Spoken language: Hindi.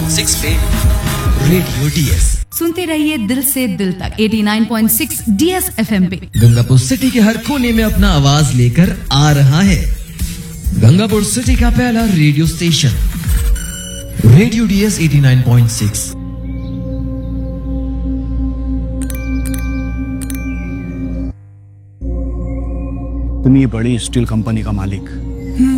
89.6 पे रेडियो डीएस सुनते रहिए दिल से दिल तक 89.6 डीएस एफएम पे। गंगापुर सिटी के हर कोने में अपना आवाज लेकर आ रहा है गंगापुर सिटी का पहला रेडियो स्टेशन रेडियो डीएस 89.6। इतनी बड़ी स्टील कंपनी का मालिक